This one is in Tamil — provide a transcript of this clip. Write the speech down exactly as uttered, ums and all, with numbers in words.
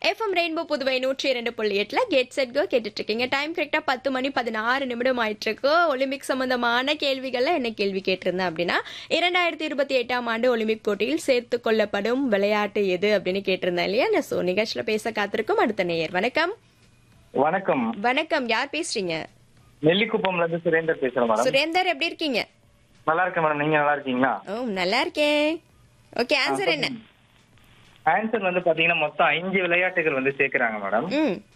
எஃப்எம் ரெயின்போ புதுவை நூற்றி இரண்டு புள்ளி எட்டுல கெட் செட் கோ கேட்டுட்டு இருக்கீங்க. டைம் கரெக்டா பத்து மணி பதினாறு நிமிடம் ஆயிட்டு இருக்கு. ஒலிம்பிக் சம்பந்தமான கேள்விகள்ல என்ன கேள்வி கேட்டிருந்தேன் அப்படின்னா, இரண்டாயிரத்தி இருபத்தி எட்டாம் ஆண்டு ஒலிம்பிக் போட்டியில் சேர்த்து கொள்ளப்படும் விளையாட்டு எது அப்படின்னு கேட்டிருந்தேன் இல்லையா? சோ நிகழ்ச்சியில பேச காத்திருக்கும் அடுத்த நேயர். வணக்கம். வணக்கம். வணக்கம், யார் பேசுறீங்க? நெல்லிக்குப்பம்ல இருந்து சுரேந்தர் பேசுறேன் மேடம். சுரேந்தர், எப்படி இருக்கீங்க? நல்லா இருக்கேன் மேடம். நீங்க நல்லா இருக்கீங்களா? ஓ, நல்லா இருக்கேன். ஓகே, ஆன்சர் என்ன? ஆன்சர் வந்து பாத்தீங்கன்னா மொத்தம் அஞ்சு விளையாட்டுகள் வந்து சேர்க்கிறாங்க மேடம். ம்